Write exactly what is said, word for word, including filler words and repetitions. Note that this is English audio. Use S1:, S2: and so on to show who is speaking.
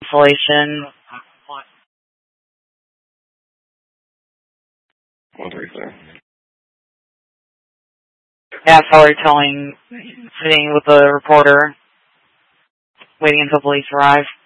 S1: cancellation.
S2: one three three.
S1: Yeah, Feller telling, sitting with the reporter, waiting until police arrive.